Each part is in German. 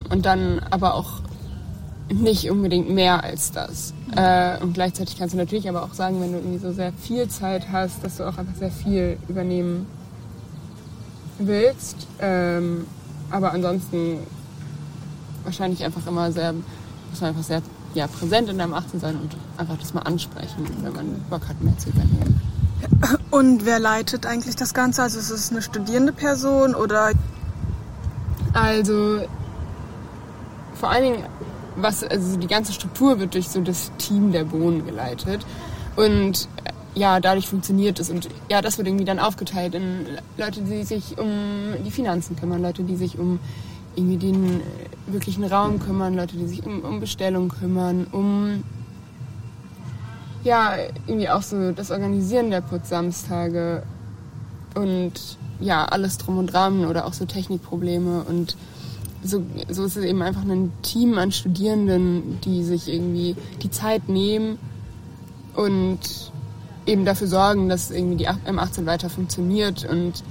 und dann aber auch nicht unbedingt mehr als das. Und gleichzeitig kannst du natürlich aber auch sagen, wenn du irgendwie so sehr viel Zeit hast, dass du auch einfach sehr viel übernehmen willst. Aber ansonsten wahrscheinlich einfach immer muss man einfach sehr präsent in deinem 18 sein und einfach das mal ansprechen, wenn man Bock hat, mehr zu übernehmen. Und wer leitet eigentlich das Ganze? Also ist es eine studierende Person oder? Also vor allen Dingen, die ganze Struktur wird durch so das Team der Bohnen geleitet und dadurch funktioniert es und das wird irgendwie dann aufgeteilt in Leute, die sich um die Finanzen kümmern, Leute, die sich um irgendwie den wirklichen Raum kümmern, Leute, die sich um Bestellung kümmern, um irgendwie auch so das Organisieren der Putzsamstage und alles drum und dran oder auch so Technikprobleme und so ist es eben einfach ein Team an Studierenden, die sich irgendwie die Zeit nehmen und eben dafür sorgen, dass irgendwie die M18 weiter funktioniert und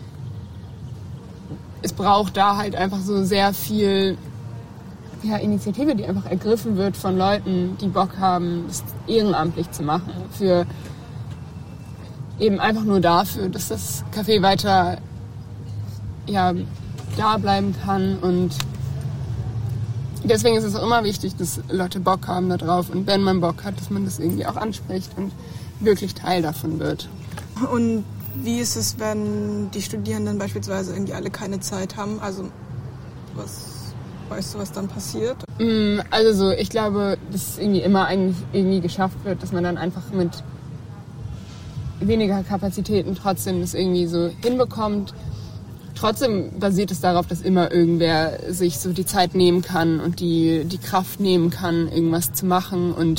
es braucht da halt einfach so sehr viel Initiative, die einfach ergriffen wird von Leuten, die Bock haben, das ehrenamtlich zu machen. Für eben einfach nur dafür, dass das Café weiter da bleiben kann und deswegen ist es auch immer wichtig, dass Leute Bock haben da drauf und wenn man Bock hat, dass man das irgendwie auch anspricht und wirklich Teil davon wird. Und wie ist es, wenn die Studierenden beispielsweise irgendwie alle keine Zeit haben? Also weißt du, was dann passiert? Also ich glaube, dass irgendwie immer eigentlich irgendwie geschafft wird, dass man dann einfach mit weniger Kapazitäten trotzdem das irgendwie so hinbekommt. Trotzdem basiert es darauf, dass immer irgendwer sich so die Zeit nehmen kann und die Kraft nehmen kann, irgendwas zu machen und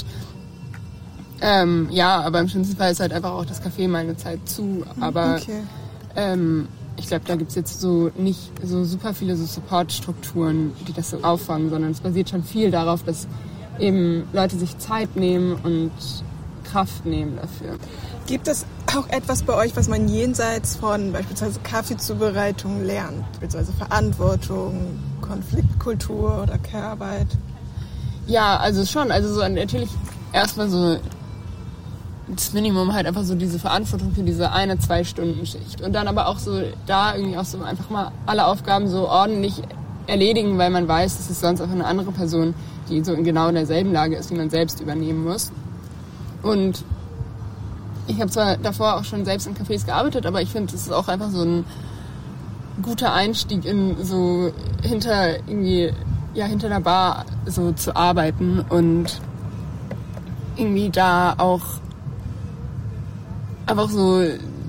aber im schlimmsten Fall ist halt einfach auch das Café mal eine Zeit zu. Aber ich glaube, da gibt es jetzt so nicht so super viele so Supportstrukturen, die das so auffangen, sondern es basiert schon viel darauf, dass eben Leute sich Zeit nehmen und Kraft nehmen dafür. Gibt es auch etwas bei euch, was man jenseits von beispielsweise Kaffeezubereitung lernt? Beispielsweise Verantwortung, Konfliktkultur oder Care-Arbeit? Ja, also schon. Also so natürlich erstmal so das Minimum halt einfach so diese Verantwortung für diese 1-2-Stunden-Schicht. Und dann aber auch so da irgendwie auch so einfach mal alle Aufgaben so ordentlich erledigen, weil man weiß, dass es sonst einfach eine andere Person, die so in genau derselben Lage ist, die man selbst übernehmen muss. Und ich habe zwar davor auch schon selbst in Cafés gearbeitet, aber ich finde, es ist auch einfach so ein guter Einstieg in so hinter der Bar so zu arbeiten und irgendwie da auch einfach so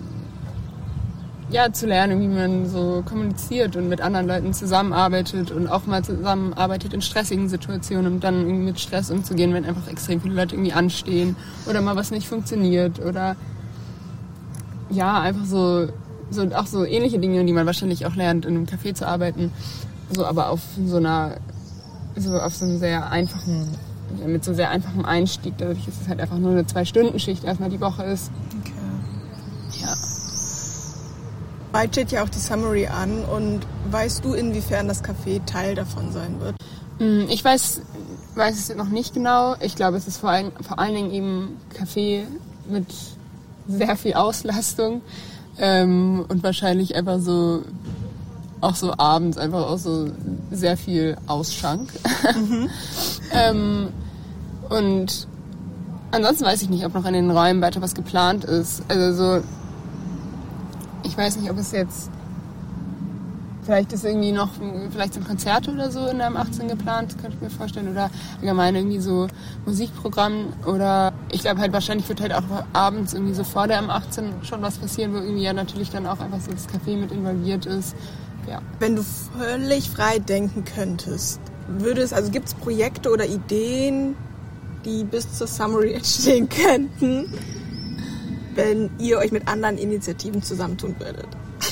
zu lernen, wie man so kommuniziert und mit anderen Leuten zusammenarbeitet und auch mal zusammenarbeitet in stressigen Situationen, um dann irgendwie mit Stress umzugehen, wenn einfach extrem viele Leute irgendwie anstehen oder mal was nicht funktioniert oder einfach so auch so ähnliche Dinge, die man wahrscheinlich auch lernt, in einem Café zu arbeiten, so aber auf so einem sehr einfachen, mit so sehr einfachem Einstieg, dadurch, dass es halt einfach nur eine 2-Stunden-Schicht erstmal die Woche ist. Okay. Ja. Bald steht ja auch die Summary an und weißt du, inwiefern das Café Teil davon sein wird? Ich weiß es noch nicht genau. Ich glaube, es ist vor allen Dingen eben Café mit sehr viel Auslastung und wahrscheinlich einfach so auch so abends einfach auch so sehr viel Ausschank. Und ansonsten weiß ich nicht, ob noch in den Räumen weiter was geplant ist. Also so, ich weiß nicht, ob es jetzt, vielleicht ist irgendwie noch, vielleicht sind Konzerte oder so in der M18 geplant, könnte ich mir vorstellen, oder allgemein irgendwie so Musikprogramm oder ich glaube halt wahrscheinlich wird halt auch abends irgendwie so vor der M18 schon was passieren, wo irgendwie natürlich dann auch einfach so das Café mit involviert ist. Ja. Wenn du völlig frei denken könntest, gibt es Projekte oder Ideen, die bis zur Summary entstehen könnten, wenn ihr euch mit anderen Initiativen zusammentun würdet?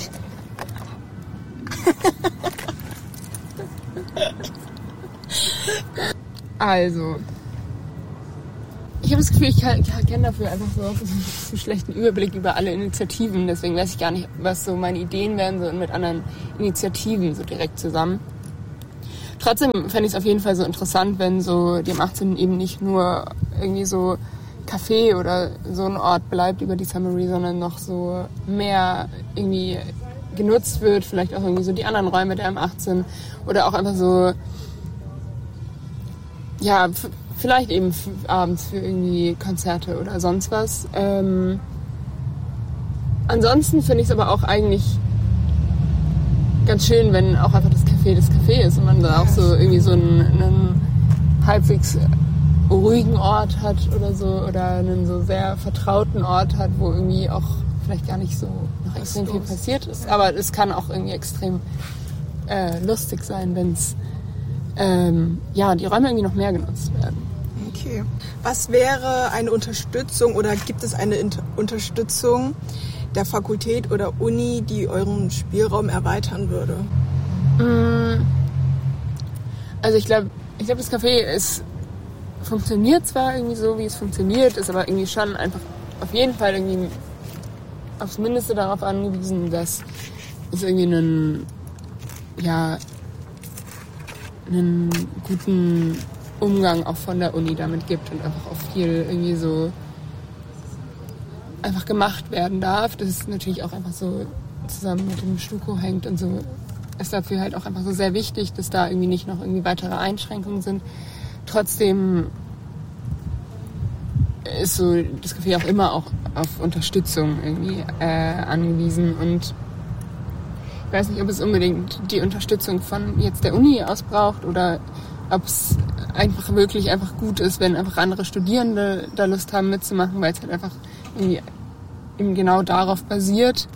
Also, ich habe das Gefühl, ich kenne dafür einfach so einen schlechten Überblick über alle Initiativen. Deswegen weiß ich gar nicht, was so meine Ideen wären, so mit anderen Initiativen so direkt zusammen. trotzdem fände ich es auf jeden Fall so interessant, wenn so die M18 eben nicht nur irgendwie so Café oder so ein Ort bleibt über die Summary, sondern noch so mehr irgendwie genutzt wird, vielleicht auch irgendwie so die anderen Räume der M18 oder auch einfach so, ja, vielleicht eben abends für irgendwie Konzerte oder sonst was. Ansonsten finde ich es aber auch eigentlich ganz schön, wenn auch einfach das Café ist und man da auch so irgendwie so einen halbwegs ruhigen Ort hat oder so oder einen so sehr vertrauten Ort hat, wo irgendwie auch vielleicht gar nicht so noch extrem viel passiert ist. Aber es kann auch irgendwie extrem lustig sein, wenn es die Räume irgendwie noch mehr genutzt werden. Okay. Was wäre eine Unterstützung oder gibt es eine Unterstützung der Fakultät oder Uni, die euren Spielraum erweitern würde? Also ich glaube, das Café funktioniert zwar irgendwie so, wie es funktioniert, ist aber irgendwie schon einfach auf jeden Fall irgendwie aufs Mindeste darauf angewiesen, dass es irgendwie einen guten Umgang auch von der Uni damit gibt und einfach auch viel irgendwie so einfach gemacht werden darf. Das ist natürlich auch einfach so zusammen mit dem Stuko hängt und so ist dafür halt auch einfach so sehr wichtig, dass da irgendwie nicht noch irgendwie weitere Einschränkungen sind. Trotzdem ist so das Café auch immer auch auf Unterstützung irgendwie angewiesen und ich weiß nicht, ob es unbedingt die Unterstützung von jetzt der Uni aus braucht oder ob es einfach wirklich einfach gut ist, wenn einfach andere Studierende da Lust haben mitzumachen, weil es halt einfach irgendwie eben genau darauf basiert.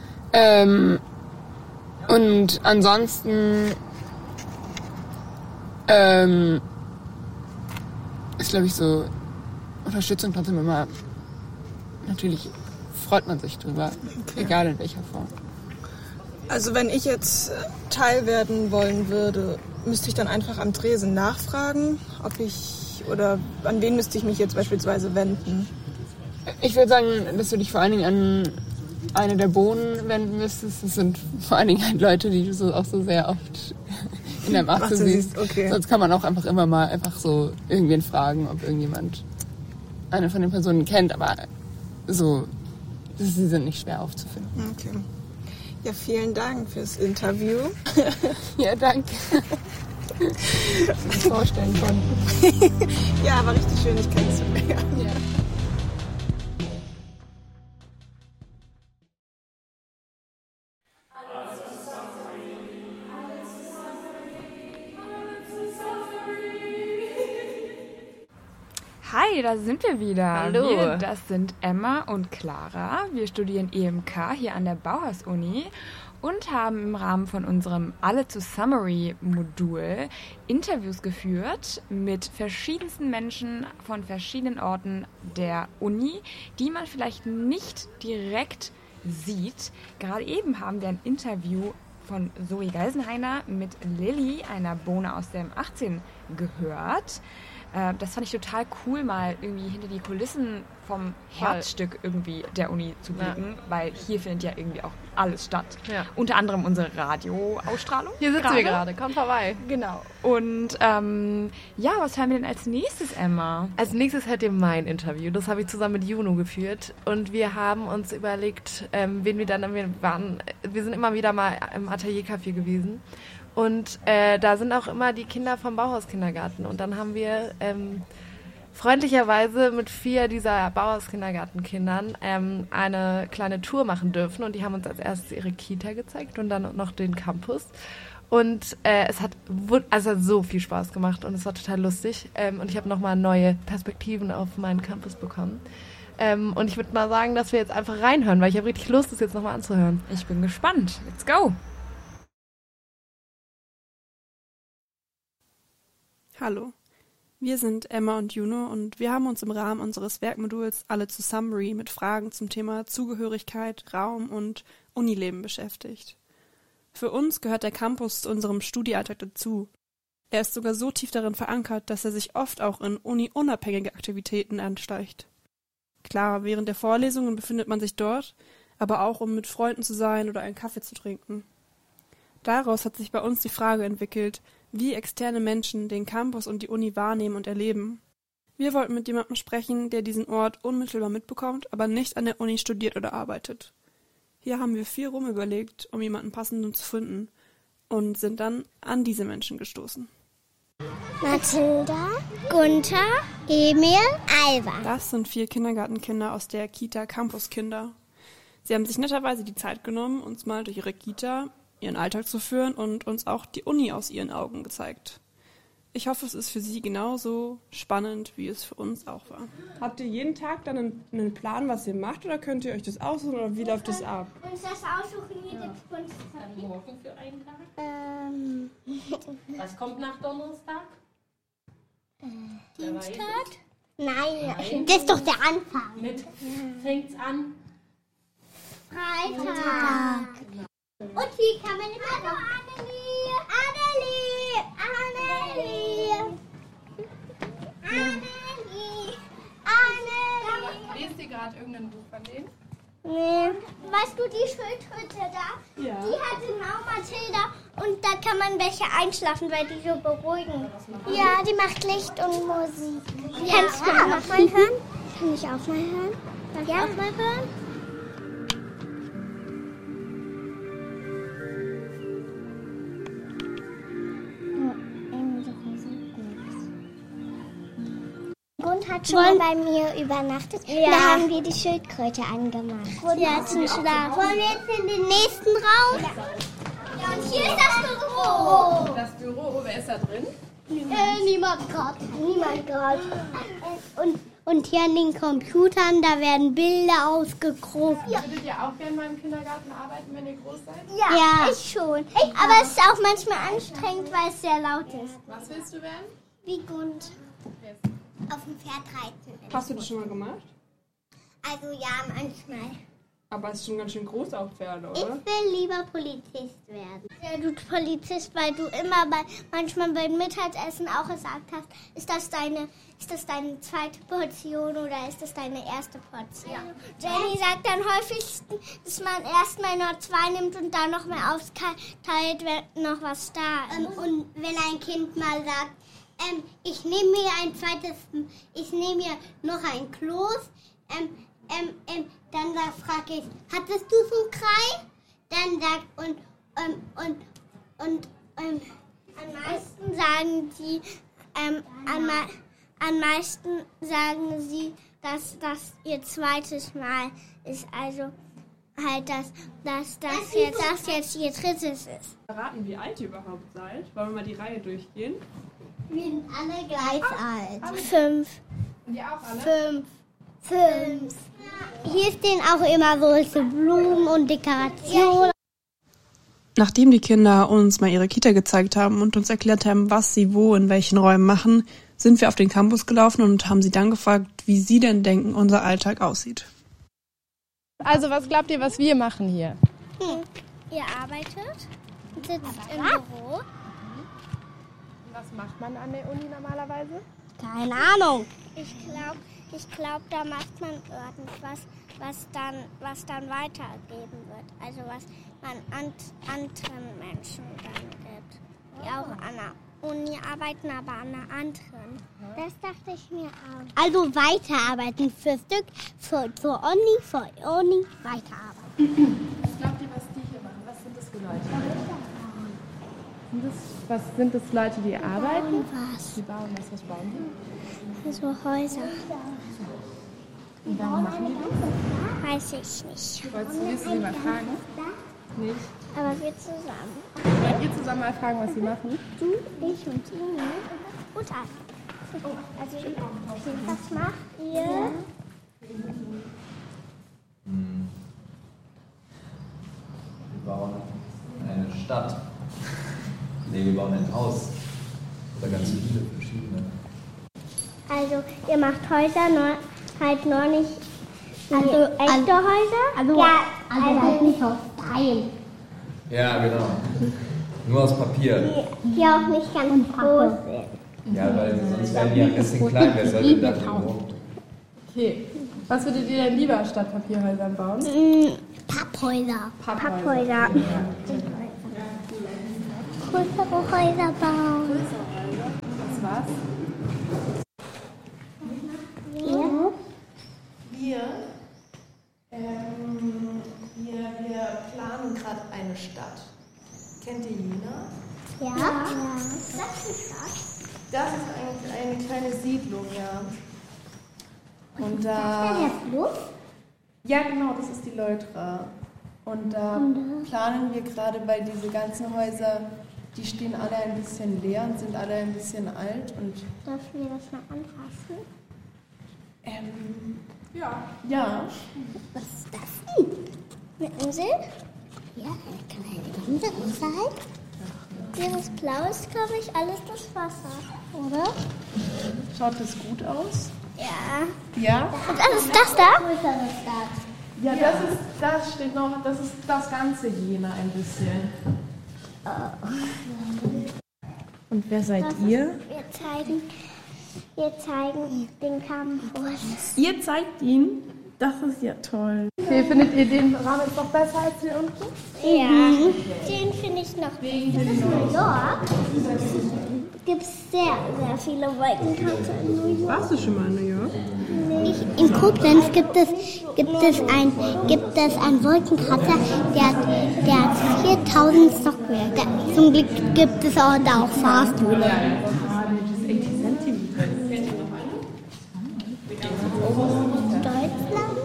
Und ansonsten ist, glaube ich, so Unterstützung trotzdem immer, natürlich freut man sich drüber, egal in welcher Form. Also wenn ich jetzt Teil werden wollen würde, müsste ich dann einfach am Tresen nachfragen, oder an wen müsste ich mich jetzt beispielsweise wenden? Ich würde sagen, dass du dich vor allen Dingen an eine der Bohnen wenden müsstest. Das sind vor allen Dingen halt Leute, die du auch so sehr oft in der M18 siehst. Okay. Sonst kann man auch einfach immer mal einfach so irgendwen fragen, ob irgendjemand eine von den Personen kennt. Aber so, sie sind nicht schwer aufzufinden. Okay. Ja, vielen Dank fürs Interview. Ja, danke. Dass wir uns vorstellen konnten. Ja, war richtig schön, dich kennenzulernen. Ja. Hi, da sind wir wieder. Hallo. Das sind Emma und Clara. Wir studieren EMK hier an der Bauhaus-Uni und haben im Rahmen von unserem Alle zu Summary-Modul Interviews geführt mit verschiedensten Menschen von verschiedenen Orten der Uni, die man vielleicht nicht direkt sieht. Gerade eben haben wir ein Interview von Zoe Geisenheiner mit Lilly, einer Bohne aus der M18, gehört. Das fand ich total cool, mal irgendwie hinter die Kulissen vom Herzstück irgendwie der Uni zu blicken, weil hier findet ja irgendwie auch alles statt. Ja. Unter anderem unsere Radioausstrahlung. Hier sitzen wir gerade, komm vorbei. Genau. Und was hören wir denn als nächstes, Emma? Als nächstes hört ihr mein Interview. Das habe ich zusammen mit Juno geführt. Und wir haben uns überlegt, wen wir dann, wir sind immer wieder mal im Ateliercafé gewesen. Und da sind auch immer die Kinder vom Bauhaus-Kindergarten. Und dann haben wir freundlicherweise mit 4 dieser Bauhaus-Kindergartenkindern eine kleine Tour machen dürfen. Und die haben uns als erstes ihre Kita gezeigt und dann noch den Campus. Und es hat so viel Spaß gemacht und es war total lustig. Und ich habe nochmal neue Perspektiven auf meinen Campus bekommen. Und ich würde mal sagen, dass wir jetzt einfach reinhören, weil ich habe richtig Lust, das jetzt nochmal anzuhören. Ich bin gespannt. Let's go! Hallo, wir sind Emma und Juno und wir haben uns im Rahmen unseres Werkmoduls Alle zu Summary mit Fragen zum Thema Zugehörigkeit, Raum und Unileben beschäftigt. Für uns gehört der Campus zu unserem Studialltag dazu. Er ist sogar so tief darin verankert, dass er sich oft auch in uni-unabhängige Aktivitäten anschleicht. Klar, während der Vorlesungen befindet man sich dort, aber auch um mit Freunden zu sein oder einen Kaffee zu trinken. Daraus hat sich bei uns die Frage entwickelt, wie externe Menschen den Campus und die Uni wahrnehmen und erleben. Wir wollten mit jemandem sprechen, der diesen Ort unmittelbar mitbekommt, aber nicht an der Uni studiert oder arbeitet. Hier haben wir viel rumüberlegt, um jemanden passenden zu finden und sind dann an diese Menschen gestoßen. Mathilda, Gunther, Emil, Alba. Das sind 4 Kindergartenkinder aus der Kita Campus Kinder. Sie haben sich netterweise die Zeit genommen, uns mal durch ihre Kita, ihren Alltag zu führen und uns auch die Uni aus ihren Augen gezeigt. Ich hoffe, es ist für Sie genauso spannend, wie es für uns auch war. Habt ihr jeden Tag dann einen Plan, was ihr macht, oder könnt ihr euch das aussuchen, oder wie läuft das ab? Uns das aussuchen, jedes Kunstpapier. Morgen für einen Tag? Was kommt nach Donnerstag? Dienstag? Nein, das ist doch der Anfang. Mit fängt's an? Freitag. Und hier kann man immer noch Annelie. Lest ihr gerade irgendein Buch von denen? Nee. Weißt du, die Schildkröte da? Ja. Die hatte genau Mathilda und da kann man welche einschlafen, weil die so beruhigen. Ja, die macht Licht und Musik. Ja. Kannst du auch mal hören? Kann ich auch mal hören? Darf ich auch mal hören? Grund hat schon mal bei mir übernachtet. Ja. Da haben wir die Schildkröte angemacht. Ja, zum Schlafen. Wollen wir jetzt in den nächsten Raum? Ja. Und hier ist das Büro. Das Büro, wer ist da drin? Niemand gerade. Und hier an den Computern, da werden Bilder ausgedruckt. Ja. Würdet ihr auch gerne mal im Kindergarten arbeiten, wenn ihr groß seid? Ja, ich schon. Aber es ist auch manchmal anstrengend, weil es sehr laut ist. Was willst du werden? Wie Gund. Auf dem Pferd reiten. Hast du das schon mal gemacht? Also ja, manchmal. Aber es ist schon ganz schön groß auf Pferde, oder? Ich will lieber Polizist werden. Ja, du Polizist, weil du immer manchmal beim Mittagessen auch gesagt hast, ist das deine zweite Portion oder ist das deine erste Portion? Ja. Jenny sagt dann häufig, dass man erstmal nur 2 nimmt und dann noch mal aufteilt, wenn noch was da ist. Und wenn ein Kind mal sagt, ich nehme mir ich nehme mir noch ein Kloß, dann frage ich, hattest du so einen Krei? Dann sagt, am meisten sagen die, am meisten sagen sie, dass das ihr zweites Mal ist, also halt, dass das jetzt ihr drittes ist. Verraten, wie alt ihr überhaupt seid? Wollen wir mal die Reihe durchgehen? Wir sind alle gleich alt. 5. Und ihr auch alle? 5. Hier stehen auch immer so Blumen und Dekorationen. Nachdem die Kinder uns mal ihre Kita gezeigt haben und uns erklärt haben, was sie wo in welchen Räumen machen, sind wir auf den Campus gelaufen und haben sie dann gefragt, wie sie denn denken, unser Alltag aussieht. Also, was glaubt ihr, was wir machen hier? Ihr arbeitet, sitzt im Büro. Was macht man an der Uni normalerweise? Keine Ahnung. Ich glaube, da macht man irgendwas, was dann weitergeben wird. Also was man anderen Menschen dann gibt. Die auch an der Uni arbeiten, aber an einer anderen. Das dachte ich mir auch. Also weiterarbeiten für zur Uni weiterarbeiten. Was glaubt ihr, was die hier machen? Was sind das für Leute? Was sind das Leute, die arbeiten? Was? Die bauen was? Was bauen die? So Häuser. Und warum machen die das? Weiß ich nicht. Willst du sie mal fragen? Nicht? Aber wir zusammen. Wollt ihr zusammen mal fragen, was sie machen? Du, ich und Ine. Und alle. Also, was macht ihr? Wir bauen eine Stadt. Nee, wir bauen ein Haus. Oder ganz viele verschiedene. Also, ihr macht Häuser, nur nicht echte Häuser? Also halt nicht aus Stein. Ja, genau. Nur aus Papier. Die auch nicht ganz groß sind. Ja, weil sonst wären die ja ein bisschen klein. Wer soll denn da drin wohnen? Okay. Was würdet ihr denn lieber statt Papierhäusern bauen? Papphäuser. größere Häuser bauen. Was war's? Wir planen gerade eine Stadt. Kennt ihr Jena? Ja. Das ist eine Stadt. Das ist eigentlich eine kleine Siedlung, ja. Und Das da... ist der Fluss. Ja, genau, das ist die Leutra. Und da planen wir gerade, weil diese ganzen Häuser, die stehen alle ein bisschen leer und sind alle ein bisschen alt. Und Dürfen wir das mal anfassen? ja. Was ist das denn? Eine Insel? Ja, kann eine Insel sein. Dieses Blau ist, glaube ich, alles das Wasser, oder? Schaut das gut aus? Ja. Ja? Und was ist das da? Größere Stadt. Ja, das steht noch, das ist das ganze Jena ein bisschen. Und wer seid ihr? Wir zeigen den Campus. Ihr zeigt ihn? Das ist ja toll. Okay, findet ihr den Rahmen jetzt noch besser als den unten? Ja. Den finde ich noch besser. In New York gibt es sehr, sehr viele Wolkenkratzer in New York. Warst du schon mal in New York? In Koblenz gibt es einen Wolkenkratzer, der hat 4000 Stockwerke. Zum Glück gibt es auch da auch Fahrstühle. Deutschland,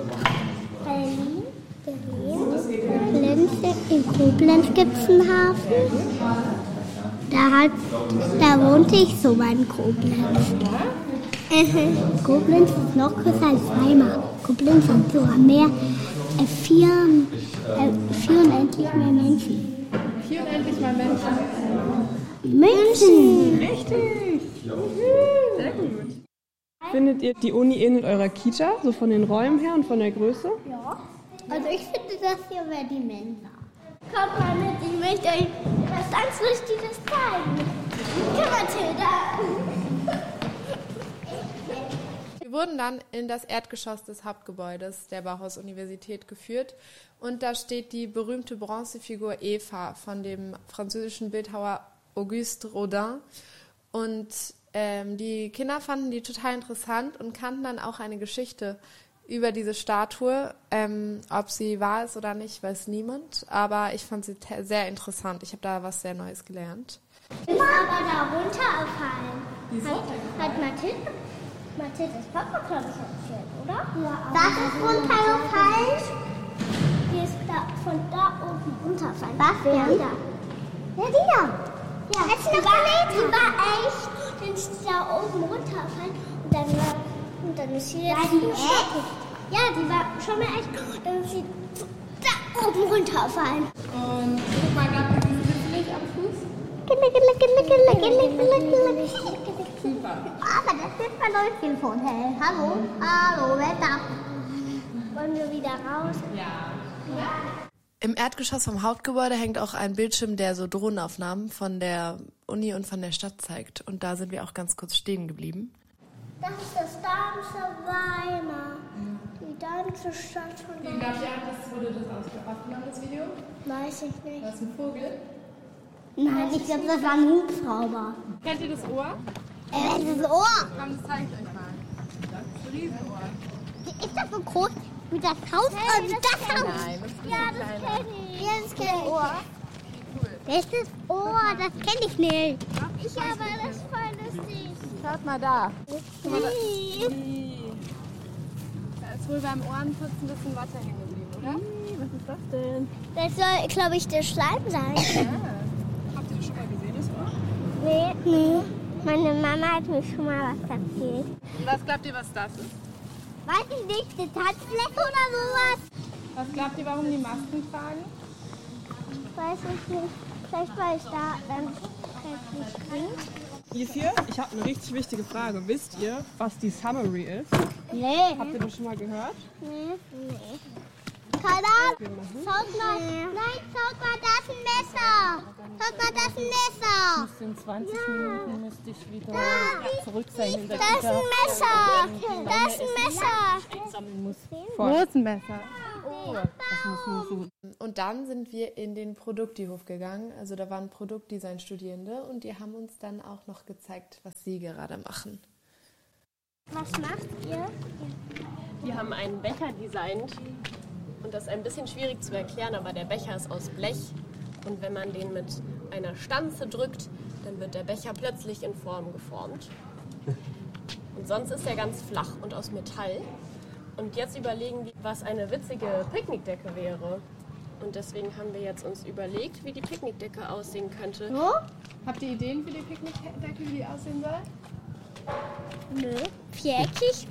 Berlin, in Koblenz gibt es einen Hafen. Da wohnte ich so mal in Koblenz. Koblenz ist noch größer als Weimar. Koblenz hat sogar mehr, vier unendlich mehr Menschen. 4 unendlich mal Menschen. Menschen! Richtig! Sehr gut. Findet ihr, die Uni ähnelt eurer Kita, so von den Räumen her und von der Größe? Ja. Also ich finde, das hier wäre die Mensa. Kommt mal mit, ich möchte euch was ganz Wichtiges zeigen. Komm, Mathilda. Wir wurden dann in das Erdgeschoss des Hauptgebäudes der Bauhaus-Universität geführt und da steht die berühmte Bronzefigur Eva von dem französischen Bildhauer Auguste Rodin und die Kinder fanden die total interessant und kannten dann auch eine Geschichte über diese Statue. Ob sie wahr ist oder nicht, weiß niemand, aber ich fand sie sehr interessant. Ich habe da was sehr Neues gelernt. Ist aber da runtergefallen. Hat Mathildas Papa, glaube ich, erzählt, oder? Ja. Das ist runtergefallen. Die ist von da oben runtergefallen. Was? Wer? Die da. Ja, die da. Ja. Die war echt. Dann ist die da oben runtergefallen und dann ist sie jetzt echt? Ja, die war schon mal echt. Dann ist sie da oben runtergefallen. Und guck mal, da ist Licht am Fuß. Super. Aber das ist mein neues Telefon. Hey, hallo, wer da? Wollen wir wieder raus? Ja. Im Erdgeschoss vom Hauptgebäude hängt auch ein Bildschirm, der so Drohnenaufnahmen von der Uni und von der Stadt zeigt. Und da sind wir auch ganz kurz stehen geblieben. Das ist das ganze Weimar. Die ganze Stadt von Wie glaubt ihr, wurde das aufgenommen, das Video? Weiß ich nicht. Das ist ein Vogel. Nein, ich glaube, das war ein Hubschrauber. Kennt ihr das Ohr? Das ist das Ohr. Komm, das zeige ich euch mal. Das ist ein Riesenohr. Ist das so groß wie das Haus? Nein, das das ist Haus? ja, das kenne ich. Ja, das kenne ich. Das ist das Ohr, das kenne ich nicht. Ich aber, das ist voll lustig. Schaut mal da. Wie? Da ist wohl beim Ohrenputzen ein bisschen Wasser hängen geblieben, oder? Was ist das denn? Das soll, glaube ich, der Schleim sein. Habt ihr das schon mal gesehen, das Ohr? Nee. Meine Mama hat mir schon mal was erzählt. Und was glaubt ihr, was das ist? Weiß ich nicht, eine Tanzfläche oder sowas? Was glaubt ihr, warum die Masken tragen? Weiß ich nicht. Vielleicht weil ich da nicht bin. Ihr vier, ich habe eine richtig wichtige Frage. Wisst ihr, was die Summary ist? Nee. Habt ihr das schon mal gehört? Nee. Keine Ahnung. Schaut mal. Nein, schaut mal, da ist ein Messer. Schaut mal, da ist ein Messer. In 20 Minuten müsste ich wieder zurück sein in der Da ist ein Messer. Da ist ein Messer. einsammeln muss. Wo ist ein Messer? Und dann sind wir in den Produktihof gegangen. Also da waren Produktdesign-Studierende und die haben uns dann auch noch gezeigt, was sie gerade machen. Was macht ihr? Wir haben einen Becher designt und das ist ein bisschen schwierig zu erklären, aber der Becher ist aus Blech und wenn man den mit einer Stanze drückt, dann wird der Becher plötzlich in Form geformt. Und sonst ist er ganz flach und aus Metall. Und jetzt überlegen wir, was eine witzige Picknickdecke wäre. Und deswegen haben wir jetzt uns überlegt, wie die Picknickdecke aussehen könnte. Wo? Habt ihr Ideen für die Picknickdecke, wie die aussehen soll? Nö. Viereckig?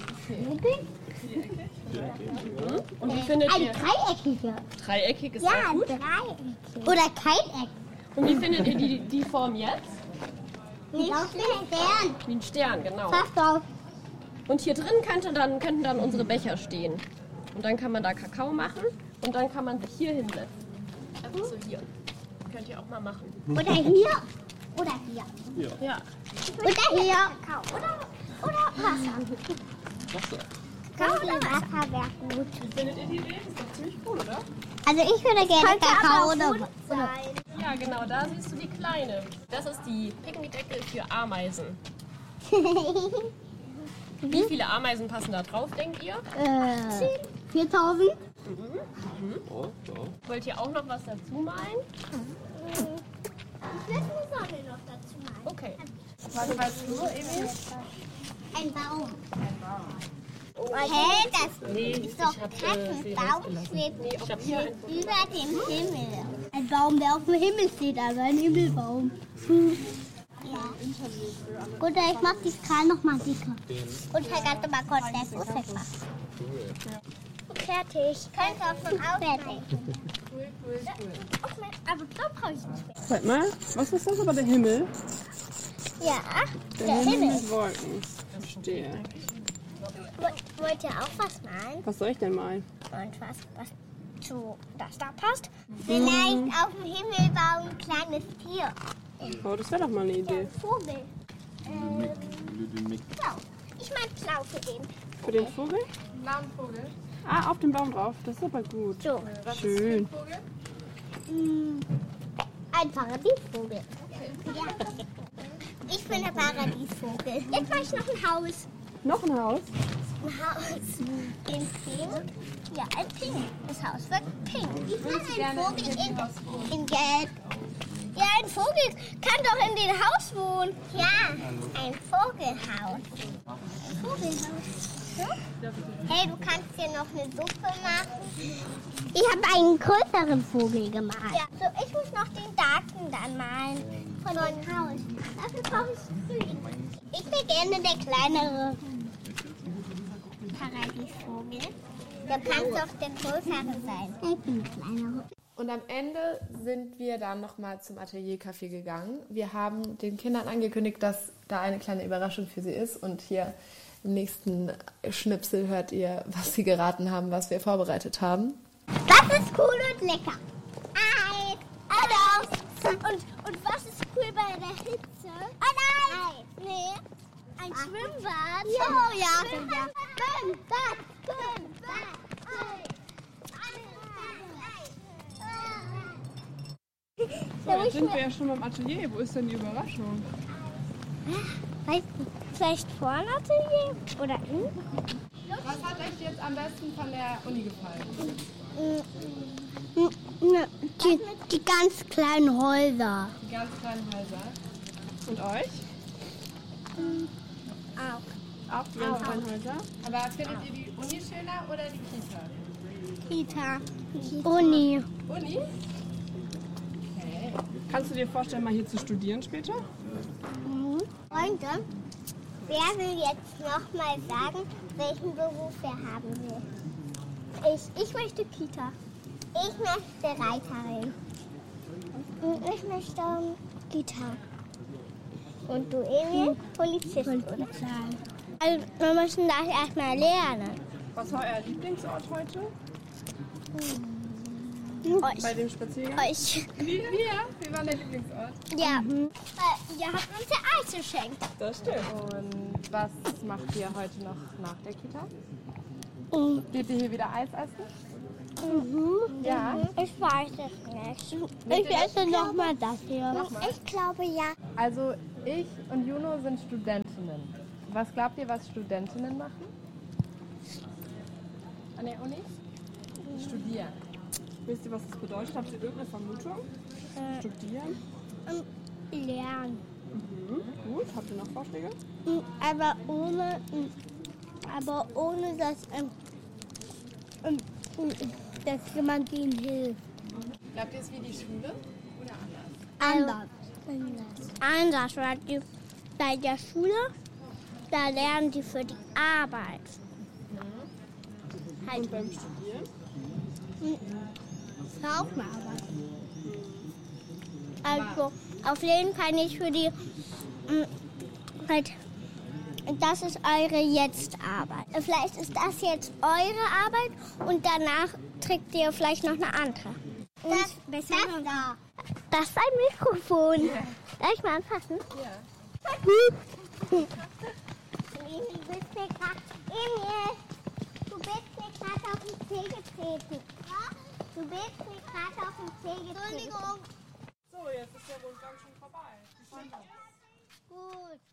Und wie findet Eine ihr? dreieckige. Dreieckig ist Ja, auch gut. dreieckig. Oder kein Eck. Und wie findet ihr die Form jetzt? Wie ein Stern. Wie ein Stern, genau. Fast drauf. Und hier drin könnten dann unsere Becher stehen. Und dann kann man da Kakao machen und dann kann man sich hier hinsetzen. Einfach so hier. Könnt ihr auch mal machen. Oder hier. Oder hier. Ja. Oder hier. Kakao. Oder Wasser. Wasser. Kakao oder Wasser wäre gut. Findet ihr die Idee? Das ist doch ziemlich cool, oder? Also ich würde gerne Kakao oder Wasser. Ja, genau, da siehst du die kleine. Das ist die Picknickdecke für Ameisen. Wie viele Ameisen passen da drauf, denkt ihr? 4000. Oh, ja. Wollt ihr auch noch was dazu malen? Ich will eine Sonne noch dazu malen. Okay. Was weißt du, Emil? Ein Baum. Hä, das ist doch kein Baum, schwebt über dem Himmel. Ein Baum, der auf dem Himmel steht, also ein Himmelbaum. Ja. Oder ich mach die Skala noch mal dicker. Und vergatte mal kurz den Fuß wegmachen. Fertig. Könnt ihr auch schon auffertig. Cool. Aber da brauche ich nicht mehr. Zeig mal, was ist das aber der Himmel? Ja, Der Himmel mit Wolken. Verstehe. Wollt ihr auch was malen? Was soll ich denn malen? Und was zu das da passt? Vielleicht auf dem Himmelbaum ein kleines Tier. Oh, das wäre doch mal eine Idee. Vogel. Blau. Ich meine blau für den. Für den Vogel? Blauen Vogel. Ah, auf dem Baum drauf. Das ist aber gut. So. Schön. Ein Paradiesvogel. Ja. Ich bin der Paradiesvogel. Jetzt mache ich noch ein Haus. Noch ein Haus? Ein Haus in Pink. Ja, ein Pink. Das Haus wird pink. Ich will einen Vogel in Gelb. Ja, ein Vogel kann doch in dem Haus wohnen. Ja, ein Vogelhaus. Ein Vogelhaus. So? Hey, du kannst hier noch eine Suppe machen. Ich habe einen größeren Vogel gemalt. Ja, so, ich muss noch den Daten dann malen von dem Haus. Dafür brauche ich Grün. Ich will gerne der kleinere Paradiesvogel. Der kann doch der größere sein. Ich bin der kleinere. Und am Ende sind wir dann nochmal zum Ateliercafé gegangen. Wir haben den Kindern angekündigt, dass da eine kleine Überraschung für sie ist. Und hier im nächsten Schnipsel hört ihr, was sie geraten haben, was wir vorbereitet haben. Das ist cool und lecker. Eis. Und was ist cool bei der Hitze? Ein Eis. Nee. Ein Schwimmbad. Ja. Schwimmbad. So, jetzt sind wir ja schon beim Atelier. Wo ist denn die Überraschung? Weißt du, vielleicht vorne Atelier oder in? Was hat euch jetzt am besten von der Uni gefallen? Die ganz kleinen Häuser. Die ganz kleinen Häuser. Und euch? Auch. Auch die ganz kleinen Häuser? Aber findet ihr die Uni schöner oder die Kita? Kita. Uni. Uni? Kannst du dir vorstellen, mal hier zu studieren später? Freunde, wer will jetzt noch mal sagen, welchen Beruf er haben will? Ich möchte Kita. Ich möchte Reiterin. Und ich möchte Kita. Und du, Emil? Polizist, oder? Also, wir müssen das erstmal lernen. Was war euer Lieblingsort heute? Euch. Bei dem Spaziergang? Euch. Wie war der Lieblingsort? Ja. Ihr habt uns ja Eis geschenkt. Das stimmt. Und was macht ihr heute noch nach der Kita? Mhm. Geht ihr hier wieder Eis essen? Ja. Ich weiß es nicht. Ich esse nochmal das hier. Ich glaube ja. Also ich und Juno sind Studentinnen. Was glaubt ihr, was Studentinnen machen? An der Uni? Studieren. Wisst ihr, was das bedeutet? Habt ihr irgendeine Vermutung? Studieren? Lernen. Gut. Habt ihr noch Vorschläge? Aber ohne dass jemand ihnen hilft. Glaubt ihr, es ist wie die Schule oder Anders, weil bei der Schule, da lernen die für die Arbeit. Halt. Und beim Studieren? Auch eine Arbeit. Also auf jeden Fall nicht für die, halt, das ist eure Jetzt-Arbeit. Vielleicht ist das jetzt eure Arbeit und danach trägt ihr vielleicht noch eine andere. Das ist ein Mikrofon. Yeah. Darf ich mal anfassen? Ja. Emil, du bist mir gerade auf den Zeh getreten. Du bist mir gerade auf den Zeh getreten. Entschuldigung. So, jetzt ist der Rundgang schon vorbei. Gut.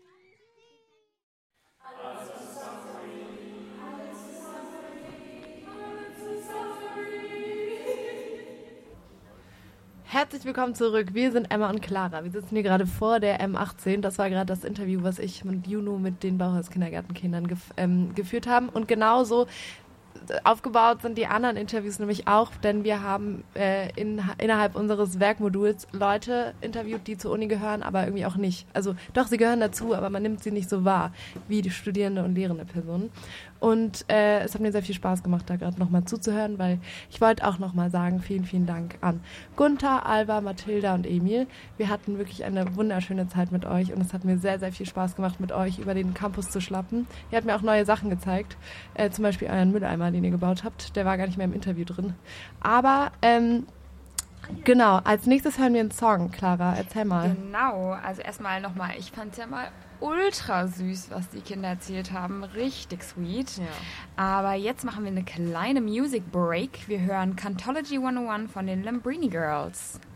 Herzlich willkommen zurück. Wir sind Emma und Clara. Wir sitzen hier gerade vor der M18. Das war gerade das Interview, was ich mit Juno mit den Bauhaus-Kindergartenkindern geführt haben. Und genauso aufgebaut sind die anderen Interviews nämlich auch, denn wir haben innerhalb unseres Werkmoduls Leute interviewt, die zur Uni gehören, aber irgendwie auch nicht. Also doch, sie gehören dazu, aber man nimmt sie nicht so wahr wie die studierende und lehrende Personen. Und es hat mir sehr viel Spaß gemacht, da gerade nochmal zuzuhören, weil ich wollte auch nochmal sagen, vielen, vielen Dank an Gunther, Alba, Mathilda und Emil. Wir hatten wirklich eine wunderschöne Zeit mit euch und es hat mir sehr, sehr viel Spaß gemacht, mit euch über den Campus zu schlappen. Ihr habt mir auch neue Sachen gezeigt, zum Beispiel euren Mülleimer, den ihr gebaut habt. Der war gar nicht mehr im Interview drin. Aber genau, als nächstes hören wir einen Song. Clara, erzähl mal. Genau, also erstmal nochmal, ich fand es ja mal ultra süß, was die Kinder erzählt haben. Richtig sweet. Ja. Aber jetzt machen wir eine kleine Music Break. Wir hören Cantology 101 von den Lambrini Girls.